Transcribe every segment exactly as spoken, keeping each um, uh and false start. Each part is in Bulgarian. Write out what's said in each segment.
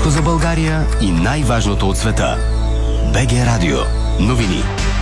Всичко за България и най-важното от света. БГ Радио. Новини.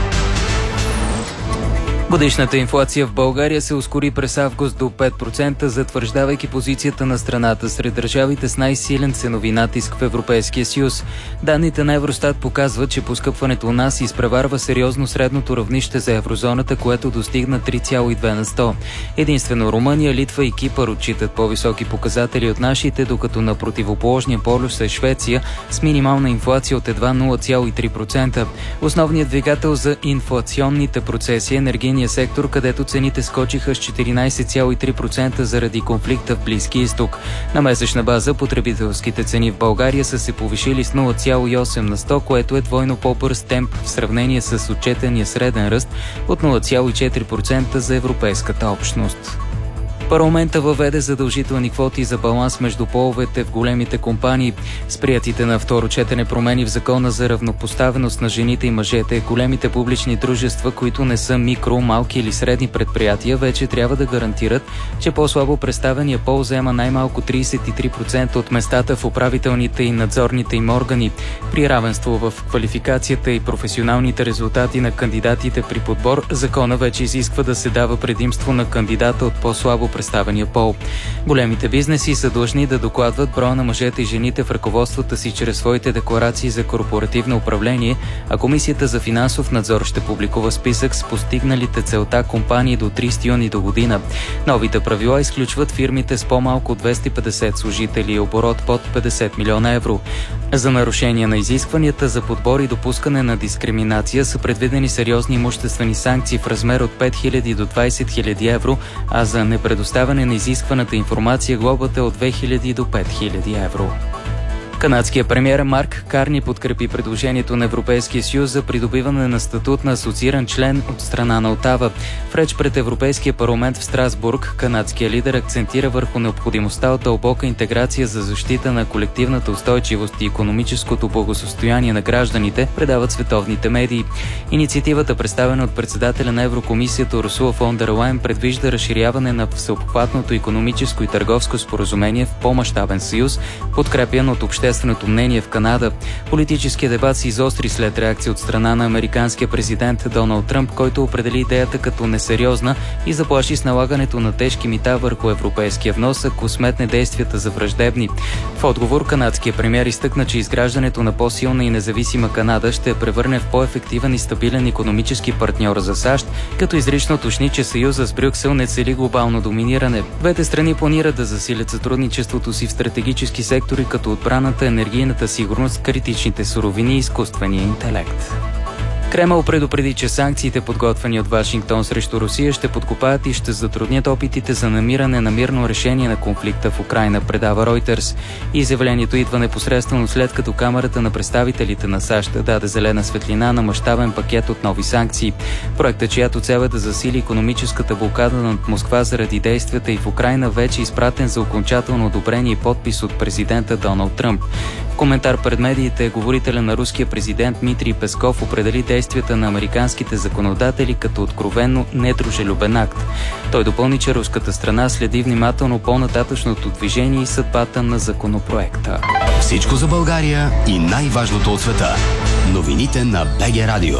Годишната инфлация в България се ускори през август до пет процента, затвърждавайки позицията на страната сред държавите с най-силен ценови натиск в Европейския съюз. Данните на Евростат показват, че поскъпването у нас изпреварва сериозно средното равнище за еврозоната, което достигна три цяло и две на сто. Единствено Румъния, Литва и Кипър отчитат по-високи показатели от нашите, докато на противоположния полюс е Швеция с минимална инфлация от едва нула цяло и три процента. Основният двигател за инфлационните процеси е енергийният сектор, където цените скочиха с четиринайсет цяло и три процента заради конфликта в Близкия изток. На месечна база потребителските цени в България са се повишили с нула цяло и осем на сто, което е двойно по-бърз темп в сравнение с отчетения среден ръст от нула цяло и четири процента за Европейската общност. Парламента въведе задължителни квоти за баланс между половете в големите компании. С приятите на второ четене промени в Закона за равнопоставеност на жените и мъжете, големите публични дружества, които не са микро, малки или средни предприятия, вече трябва да гарантират, че по-слабо представения пол взема най-малко трийсет и три процента от местата в управителните и надзорните им органи. При равенство в квалификацията и професионалните резултати на кандидатите при подбор, закона вече изисква да се дава предимство на кандидата от по-слабо представения пол. Големите бизнеси са длъжни да докладват броя на мъжете и жените в ръководствата си чрез своите декларации за корпоративно управление, а Комисията за финансов надзор ще публикува списък с постигналите целта компании до трийсети юни до година. Новите правила изключват фирмите с по-малко от двеста и петдесет служители и оборот под петдесет милиона евро. За нарушение на изискванията за подбор и допускане на дискриминация са предвидени сериозни имуществени санкции в размер от пет хиляди до двайсет хиляди евро, а за непредоставяне на изискваната информация глобата е от две хиляди до пет хиляди евро. Канадският премиер Марк Карни подкрепи предложението на Европейския съюз за придобиване на статут на асоцииран член от страна на Отава. В реч пред Европейския парламент в Страсбург, канадският лидер акцентира върху необходимостта от дълбока интеграция за защита на колективната устойчивост и икономическото благосостояние на гражданите, предават световните медии. Инициативата, представена от председателя на Еврокомисията Урсула фон дер Лайен, предвижда разширяване на всеобхватното икономическо и търговско споразумение в по-мащабен съюз, подкрепян от общественото Общественото мнение в Канада. Политическият дебат се изостри след реакция от страна на американския президент Доналд Тръмп, който определи идеята като несериозна и заплаши с налагането на тежки мита върху европейския внос, ако сметне действията за враждебни. В отговор канадският премиер изтъкна, че изграждането на по-силна и независима Канада ще превърне в по-ефективен и стабилен икономически партньор за САЩ, като изрично уточни, че съюзът с Брюксел не цели глобално доминиране. Двете страни планират да засилят сътрудничеството си в стратегически сектори, като отбраната, енергийната сигурност, критичните суровини и изкуствения интелект. Кремъл предупреди, че санкциите, подготвени от Вашингтон срещу Русия, ще подкопаят и ще затруднят опитите за намиране на мирно решение на конфликта в Украйна, предава Reuters. Изявлението идва непосредствено след като Камарата на представителите на САЩ даде зелена светлина на мащабен пакет от нови санкции. Проектът, чиято цел е да засили икономическата блокада над Москва заради действията и в Украйна, вече е изпратен за окончателно одобрение и подпис от президента Доналд Тръмп. В коментар пред медиите, говорителя на руския президент Дмитрий Песков определи действията на американските законодатели като откровенно недружелюбен акт. Той допълни, че руската страна следи внимателно по-нататъчното движение и съдбата на законопроекта. Всичко за България и най-важното от света. Новините на БГ Радио.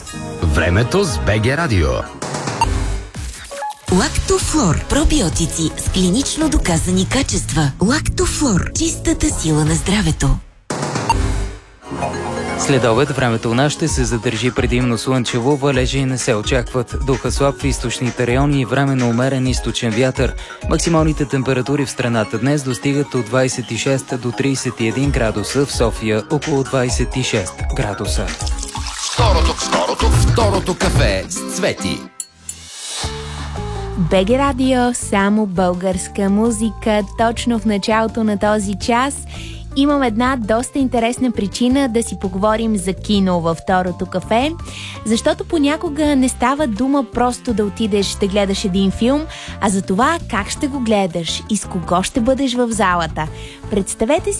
Времето с БГ Радио. Лактофлор. Пробиотици с клинично доказани качества. Лактофлор. Чистата сила на здравето. След обед времето у нас ще се задържи предимно слънчево, валежи не се очакват. Духа слаб в източните райони и временно умерен източен вятър. Максималните температури в страната днес достигат от двайсет и шест до трийсет и един градуса, в София около двайсет и шест градуса. Второто, второто, второто кафе с Цвети. БГ Радио, само българска музика. Точно в началото на този час имам една доста интересна причина да си поговорим за кино във второто кафе, защото понякога не става дума просто да отидеш да гледаш един филм, а за това как ще го гледаш и с кого ще бъдеш в залата. Представете си